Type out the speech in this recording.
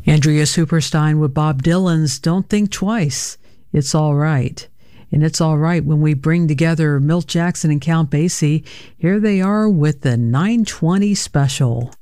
Andrea Superstein with Bob Dylan's Don't Think Twice, It's All Right. And it's all right when we bring together Milt Jackson and Count Basie. Here they are with the 920 special.